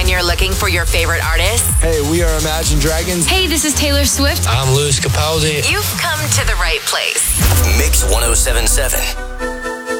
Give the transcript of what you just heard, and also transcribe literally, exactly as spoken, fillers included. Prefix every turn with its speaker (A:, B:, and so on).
A: when you're looking for your favorite artists.
B: Hey, we are Imagine Dragons.
C: Hey, this is Taylor Swift.
D: I'm Louis Capaldi.
A: You've come to the right place.
E: Mix one oh seven point seven.